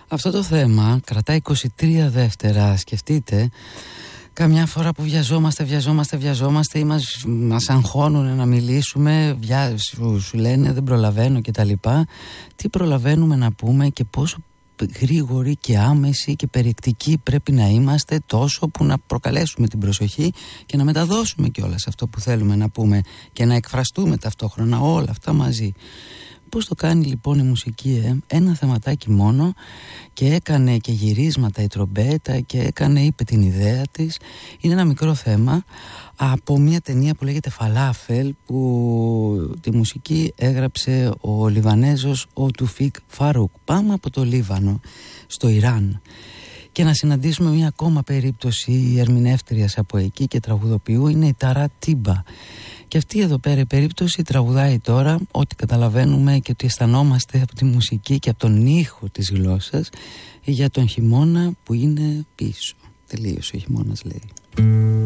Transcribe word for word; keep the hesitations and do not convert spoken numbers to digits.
Αυτό το θέμα κρατάει είκοσι τρία δεύτερα. Σκεφτείτε, καμιά φορά που βιαζόμαστε, βιαζόμαστε, βιαζόμαστε ή μας, μας αγχώνουν να μιλήσουμε, βιά, σου, σου λένε δεν προλαβαίνω και τα λοιπά. Τι προλαβαίνουμε να πούμε και πόσο γρήγοροι και άμεσοι και περιεκτικοί πρέπει να είμαστε, τόσο που να προκαλέσουμε την προσοχή και να μεταδώσουμε κιόλας αυτό που θέλουμε να πούμε και να εκφραστούμε ταυτόχρονα όλα αυτά μαζί. Πώς το κάνει λοιπόν η μουσική, ε? Ένα θεματάκι μόνο και έκανε και γυρίσματα η τρομπέτα και έκανε, είπε την ιδέα της. Είναι ένα μικρό θέμα από μια ταινία που λέγεται Φαλάφελ, που τη μουσική έγραψε ο Λιβανέζος ο Τουφίκ Φαρούκ. Πάμε από το Λίβανο στο Ιράν και να συναντήσουμε μια ακόμα περίπτωση ερμηνεύτριας από εκεί και τραγουδοποιού, είναι η Ταρά Τίμπα. Και αυτή εδώ πέρα η περίπτωση τραγουδάει τώρα ό,τι καταλαβαίνουμε και ότι αισθανόμαστε από τη μουσική και από τον ήχο της γλώσσας για τον χειμώνα που είναι πίσω. Τελείωσε ο χειμώνας, λέει.